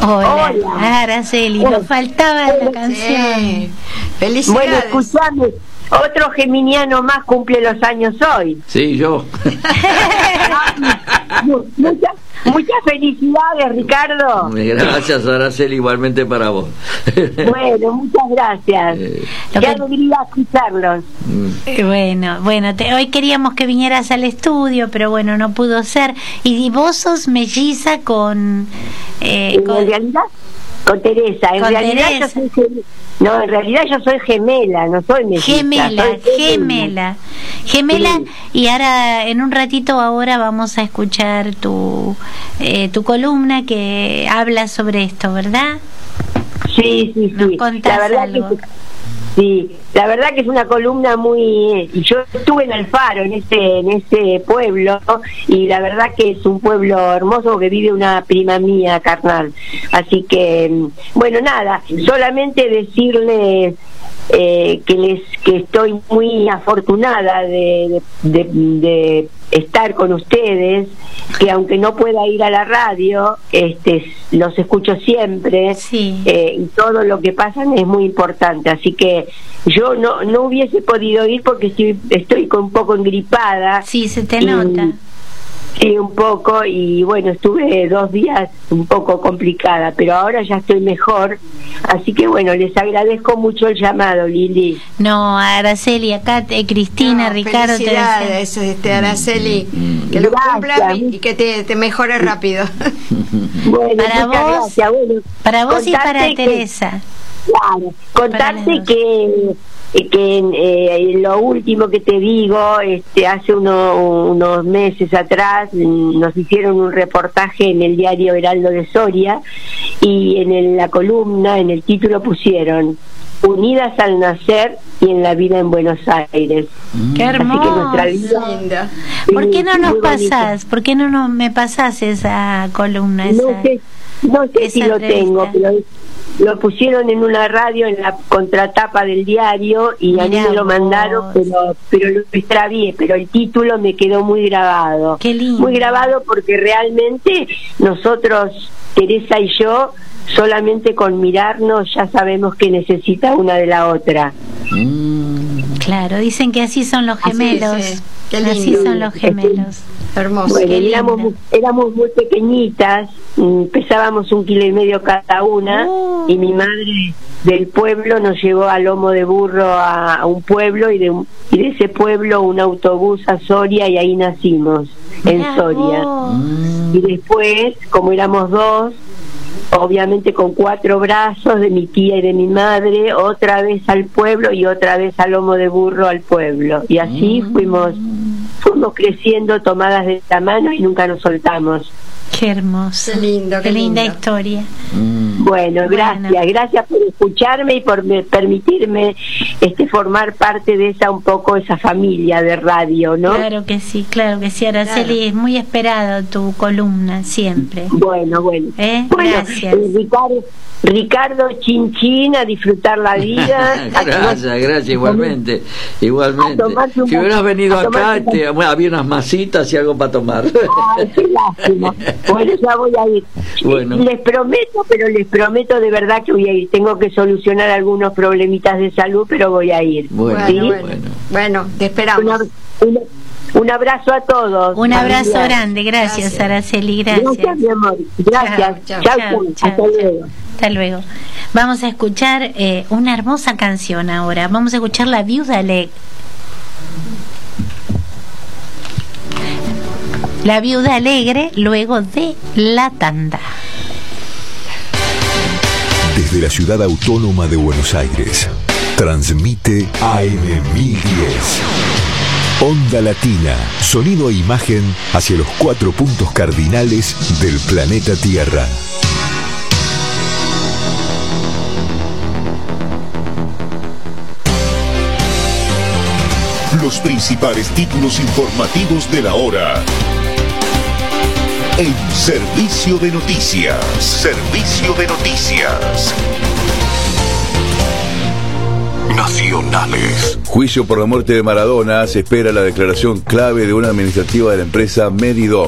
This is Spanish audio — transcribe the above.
Hola. Araceli, nos faltaba la canción. Sí. Felicidades. Bueno, escuchame, otro geminiano más cumple los años hoy. Sí, yo. Muchas felicidades, Ricardo. Gracias, Araceli, igualmente para vos. Bueno, muchas gracias. Qué alegría escucharlos. Bueno, hoy queríamos que vinieras al estudio, pero bueno, no pudo ser. Y vos sos melliza con... ¿En realidad? Con Teresa. En realidad yo soy gemela, no soy melliza. Gemela. Sí. Y ahora, en un ratito ahora vamos a escuchar tu columna que habla sobre esto, ¿verdad? Sí. ¿Nos contás algo? Sí, la verdad que es una columna muy... Yo estuve en Alfaro, en ese pueblo, y la verdad que es un pueblo hermoso porque vive una prima mía carnal. Así que, bueno, nada, solamente decirles que estoy muy afortunada de estar con ustedes, que aunque no pueda ir a la radio, los escucho siempre. Sí. Y todo lo que pasan es muy importante, así que yo no hubiese podido ir porque estoy un poco engripada. Sí, se te nota. Sí, un poco, y bueno, estuve 2 días un poco complicada, pero ahora ya estoy mejor, así que bueno, les agradezco mucho el llamado, Lili. No, Araceli, acá Cristina, Ricardo, felicidades, Araceli, que lo cumplas y que te mejores rápido. Bueno, para vos, gracias. Bueno, para vos y para Teresa. Claro, contarte que lo último que te digo, hace unos meses atrás nos hicieron un reportaje en el diario Heraldo de Soria, y en la columna, en el título pusieron Unidas al nacer y en la vida en Buenos Aires. Qué hermoso. Así que nuestra vida, linda. ¿Por qué no nos pasás? Bonita. ¿Por qué no me pasás esa columna? No sé si lo tengo, pero lo pusieron en una radio en la contratapa del diario y a mí me lo mandaron, pero lo extravié, pero el título me quedó muy grabado. Qué lindo. Muy grabado porque realmente nosotros, Teresa y yo, solamente con mirarnos ya sabemos que necesita una de la otra. Claro, dicen que así son los gemelos. Así, sí. Qué lindo. Así son los gemelos. Hermoso. Bueno, éramos muy pequeñitas, pesábamos 1,5 kilos cada una, y mi madre del pueblo nos llevó a lomo de burro a un pueblo, y de ese pueblo un autobús a Soria, y ahí nacimos, en Soria. Y después, como éramos 2, obviamente con 4 brazos de mi tía y de mi madre, otra vez al pueblo y otra vez a lomo de burro al pueblo, y así fuimos creciendo tomadas de la mano y nunca nos soltamos. Qué hermoso. Qué lindo, qué linda historia. Bueno, gracias por escucharme y por permitirme formar parte de esa familia de radio, ¿no? Claro que sí, Araceli, claro. Es muy esperado tu columna siempre. Bueno, gracias. Ricardo Chinchín, a disfrutar la vida. Gracias, igualmente. Si hubieras venido acá, había unas masitas y algo para tomar. Ay, qué lástima. Bueno, ya voy a ir. Bueno. Les prometo de verdad que voy a ir. Tengo que solucionar algunos problemitas de salud, pero voy a ir. Bueno, te esperamos. Un abrazo a todos. Un abrazo grande, gracias Araceli, gracias. Gracias, mi amor. Gracias. Chao. Hasta luego. Hasta luego. Vamos a escuchar una hermosa canción ahora. Vamos a escuchar La Viuda Alegre. La Viuda Alegre, luego de la tanda. Desde la ciudad autónoma de Buenos Aires, transmite AM1010. Onda Latina, sonido e imagen hacia los 4 puntos cardinales del planeta Tierra. Los principales títulos informativos de la hora. En Servicio de Noticias. Servicio de Noticias. Nacionales. Juicio por la muerte de Maradona. Se espera la declaración clave de una administrativa de la empresa Medidom.